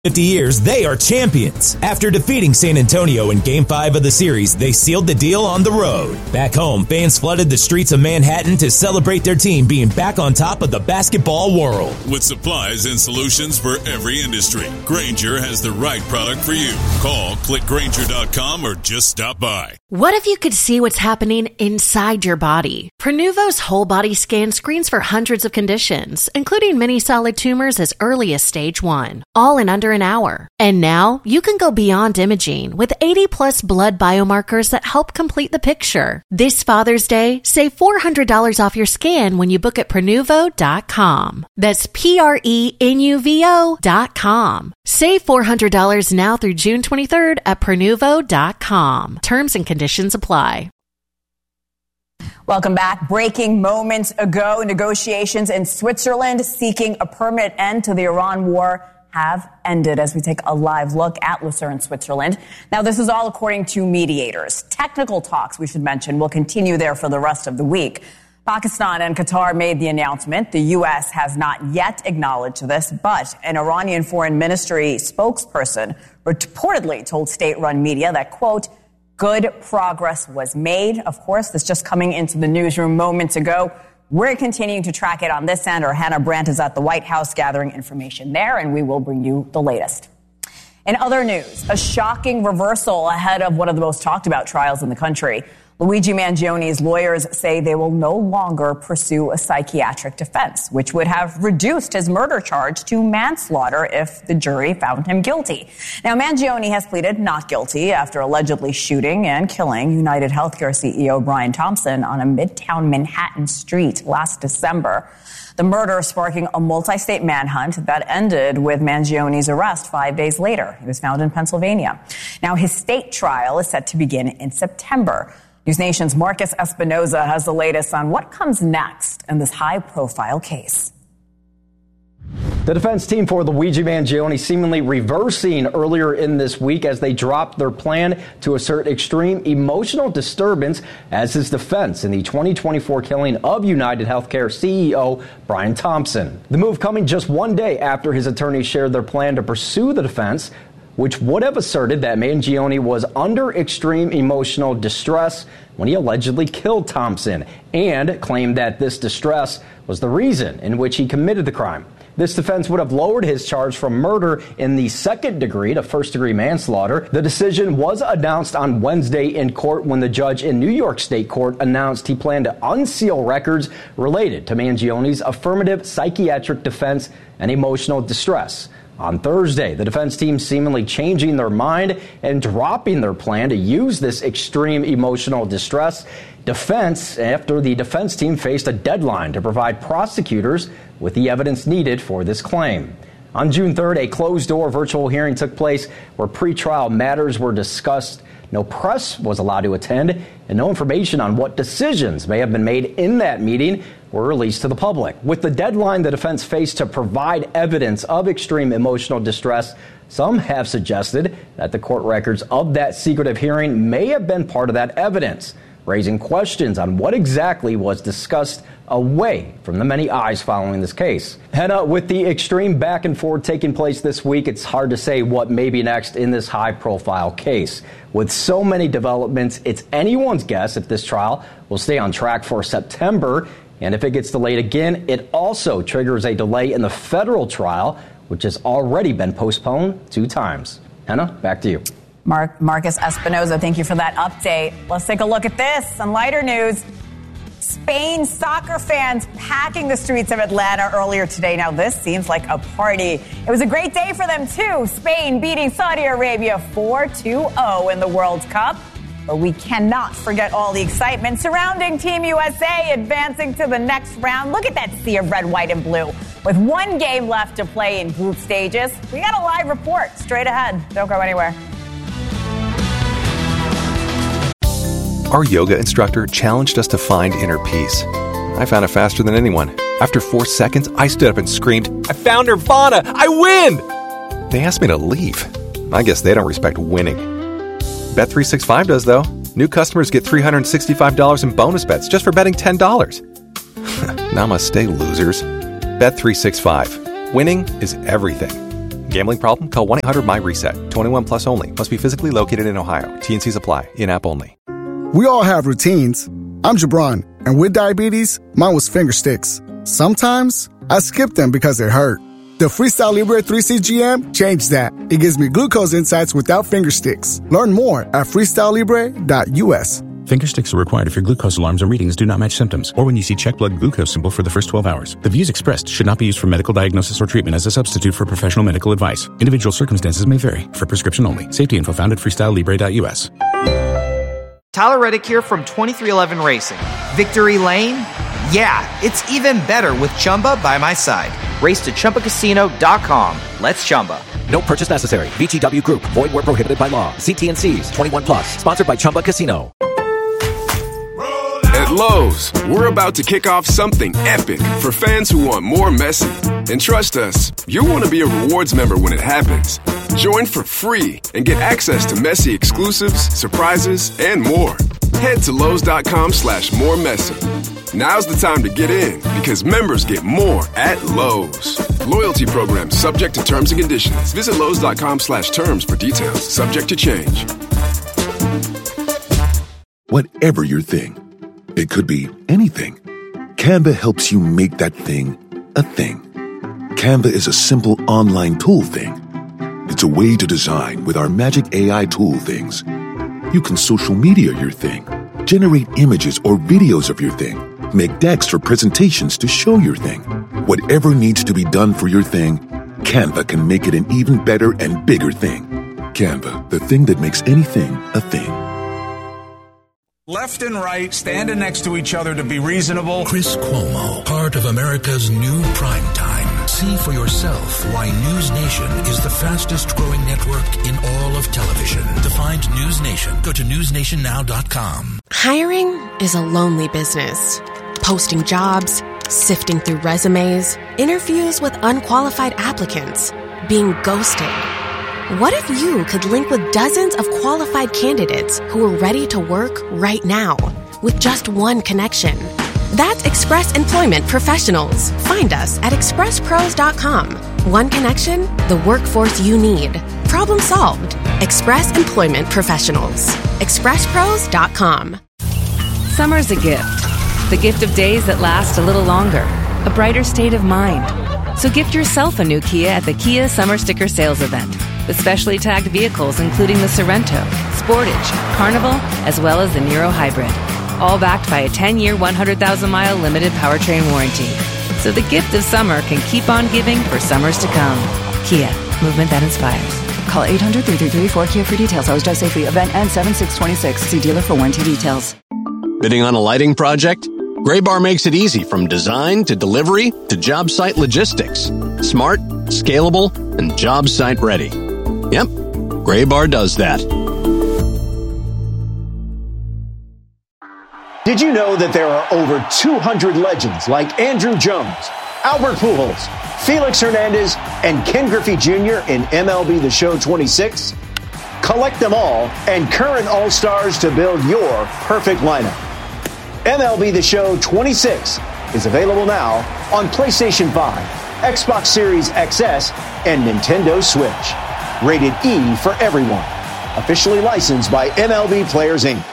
50 years, they are champions. After defeating San Antonio in Game 5 of the series, they sealed the deal on the road. Back home, fans flooded the streets of Manhattan to celebrate their team being back on top of the basketball world. With supplies and solutions for every industry, Grainger has the right product for you. Call, click Grainger.com, or just stop by. What if you could see what's happening inside your body? Prenuvo's whole body scan screens for hundreds of conditions, including many solid tumors as early as stage 1, all in under an hour. And now you can go beyond imaging with 80 plus blood biomarkers that help complete the picture. This Father's Day, save $400 off your scan when you book at Prenuvo.com. That's Prenuvo.com. Save $400 now through June 23rd at Prenuvo.com. Terms and conditions apply. Welcome back. Breaking moments ago, negotiations in Switzerland seeking a permanent end to the Iran war have ended, as we take a live look at Lucerne, Switzerland. Now, this is all according to mediators. Technical talks, we should mention, will continue there for the rest of the week. Pakistan and Qatar made the announcement. The U.S. has not yet acknowledged this, but an Iranian foreign ministry spokesperson reportedly told state-run media that, quote, good progress was made. Of course, this just coming into the newsroom moments ago. We're continuing to track it on this end. Our Hannah Brandt is at the White House gathering information there, and we will bring you the latest. In other news, a shocking reversal ahead of one of the most talked about trials in the country. Luigi Mangioni's lawyers say they will no longer pursue a psychiatric defense, which would have reduced his murder charge to manslaughter if the jury found him guilty. Now, Mangioni has pleaded not guilty after allegedly shooting and killing United Healthcare CEO Brian Thompson on a Midtown Manhattan street last December. The murder sparking a multi-state manhunt that ended with Mangioni's arrest 5 days later. He was found in Pennsylvania. Now, his state trial is set to begin in September. News Nation's Marcus Espinoza has the latest on what comes next in this high-profile case. The defense team for Luigi Mangioni seemingly reversing earlier in this week as they dropped their plan to assert extreme emotional disturbance as his defense in the 2024 killing of United Healthcare CEO Brian Thompson. The move coming just 1 day after his attorneys shared their plan to pursue the defense, which would have asserted that Mangioni was under extreme emotional distress when he allegedly killed Thompson, and claimed that this distress was the reason in which he committed the crime. This defense would have lowered his charge from murder in the second degree to first-degree manslaughter. The decision was announced on Wednesday in court when the judge in New York State Court announced he planned to unseal records related to Mangioni's affirmative psychiatric defense and emotional distress. On Thursday, the defense team seemingly changing their mind and dropping their plan to use this extreme emotional distress defense after the defense team faced a deadline to provide prosecutors with the evidence needed for this claim. On June 3rd, a closed-door virtual hearing took place where pretrial matters were discussed. No press was allowed to attend, and no information on what decisions may have been made in that meeting were released to the public. With the deadline the defense faced to provide evidence of extreme emotional distress, some have suggested that the court records of that secretive hearing may have been part of that evidence, raising questions on what exactly was discussed away from the many eyes following this case. Hannah, with the extreme back and forth taking place this week, it's hard to say what may be next in this high-profile case. With so many developments, it's anyone's guess if this trial will stay on track for September. And if it gets delayed again, it also triggers a delay in the federal trial, which has already been postponed 2 times. Hannah, back to you. Marcus Espinoza, thank you for that update. Let's take a look at this. On lighter news, Spain soccer fans packing the streets of Atlanta earlier today. Now, this seems like a party. It was a great day for them, too. Spain beating Saudi Arabia 4-2-0 in the World Cup. But we cannot forget all the excitement surrounding Team USA advancing to the next round. Look at that sea of red, white, and blue. With 1 game left to play in group stages, we got a live report straight ahead. Don't go anywhere. Our yoga instructor challenged us to find inner peace. I found it faster than anyone. After 4 seconds, I stood up and screamed, "I found Nirvana! I win!" They asked me to leave. I guess they don't respect winning. Bet365 does, though. New customers get $365 in bonus bets just for betting $10. Namaste, losers. Bet365. Winning is everything. Gambling problem? Call 1-800-MY-RESET. 21 plus only. Must be physically located in Ohio. T&Cs apply. In-app only. We all have routines. I'm Jabron, and with diabetes, mine was finger sticks. Sometimes I skip them because they hurt. The Freestyle Libre 3CGM changed that. It gives me glucose insights without finger sticks. Learn more at freestylelibre.us. Finger sticks are required if your glucose alarms or readings do not match symptoms, or when you see check blood glucose symbol for the first 12 hours. The views expressed should not be used for medical diagnosis or treatment as a substitute for professional medical advice. Individual circumstances may vary. For prescription only. Safety info found at freestylelibre.us. Tyler Reddick here from 2311 Racing. Victory Lane? Yeah, it's even better with Chumba by my side. Race to ChumbaCasino.com. Let's Chumba. No purchase necessary. VGW Group. Void where prohibited by law. See T&Cs. 21 plus. Sponsored by Chumba Casino. At Lowe's, we're about to kick off something epic for fans who want more Messi. And trust us, you'll want to be a rewards member when it happens. Join for free and get access to Messi exclusives, surprises, and more. Head to Lowe's.com/moremessy. Now's the time to get in because members get more at Lowe's. Loyalty program subject to terms and conditions. Visit Lowe's.com/terms for details. Subject to change. Whatever your thing, it could be anything. Canva helps you make that thing a thing. Canva is a simple online tool thing. It's a way to design with our magic AI tool things. You can social media your thing, generate images or videos of your thing, make decks for presentations to show your thing. Whatever needs to be done for your thing, Canva can make it an even better and bigger thing. Canva, the thing that makes anything a thing. Left and right, standing next to each other to be reasonable. Chris Cuomo, part of America's new primetime. See for yourself why News Nation is the fastest growing network in all of television. To find News Nation, go to newsnationnow.com. Hiring is a lonely business. Posting jobs, sifting through resumes, interviews with unqualified applicants, being ghosted. What if you could link with dozens of qualified candidates who are ready to work right now with just one connection? That's Express Employment Professionals. Find us at expresspros.com. One connection, the workforce you need. Problem solved. Express Employment Professionals. expresspros.com. Summer's a gift. The gift of days that last a little longer. A brighter state of mind. So gift yourself a new Kia at the Kia Summer Sticker Sales Event. With specially tagged vehicles including the Sorrento, Sportage, Carnival, as well as the Niro Hybrid. All backed by a 10-year, 100,000-mile limited powertrain warranty. So the gift of summer can keep on giving for summers to come. Kia, movement that inspires. Call 800-3334-KIA for details. Always drive safely. Event ends 7/6/26. See dealer for warranty details. Bidding on a lighting project? Graybar makes it easy from design to delivery to job site logistics. Smart, scalable, and job site ready. Yep, Graybar does that. Did you know that there are over 200 legends like Andrew Jones, Albert Pujols, Felix Hernandez, and Ken Griffey Jr. in MLB The Show 26? Collect them all and current All-Stars to build your perfect lineup. MLB The Show 26 is available now on PlayStation 5, Xbox Series XS, and Nintendo Switch. Rated E for everyone. Officially licensed by MLB Players, Inc.